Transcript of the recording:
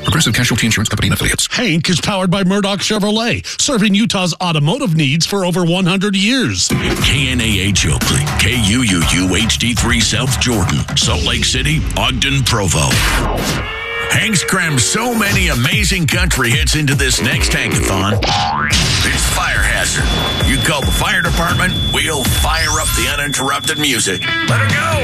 Progressive Casualty Insurance Company and Affiliates. Hank is powered by Murdoch Chevrolet, serving Utah's automotive needs for over 100 years. KNAH Oakley, KUUU HD3 South Jordan, Salt Lake City, Ogden, Provo. Hank's crammed so many amazing country hits into this next Hankathon. It's Fire Hazard. You call the fire department, we'll fire up the uninterrupted music. Let her go!